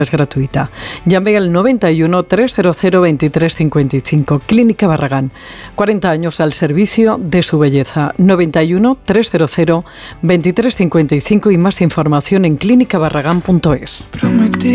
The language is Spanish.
Es gratuita. Llame al 91 300 2355. Clínica Barragán. 40 años al servicio de su belleza. 91 300 2355 y más información en clínicabarragán.es.